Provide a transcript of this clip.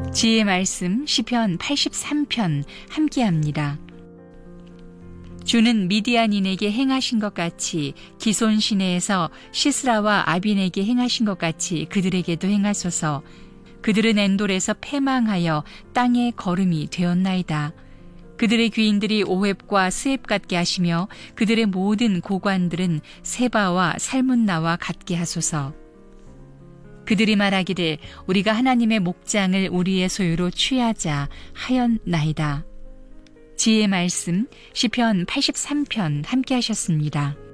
지혜의 말씀 시편 83편 함께합니다. 주는 미디안인에게 행하신 것 같이 기손 시내에서 시스라와 아빈에게 행하신 것 같이 그들에게도 행하소서. 그들은 엔돌에서 패망하여 땅의 거름이 되었나이다. 그들의 귀인들이 오웹과 스웹 같게 하시며 그들의 모든 고관들은 세바와 살문나와 같게 하소서. 그들이 말하기를 우리가 하나님의 목장을 우리의 소유로 취하자 하였나이다. 지혜의 말씀 시편 83편 함께 하셨습니다.